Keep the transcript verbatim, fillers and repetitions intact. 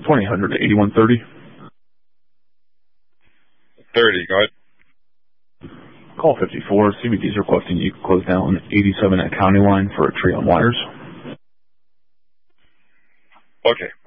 twenty hundred to eighty-one thirty. thirty, go ahead. Call fifty-four. C B D's requesting you close down eighty-seven at County Line for a tree on wires. Okay.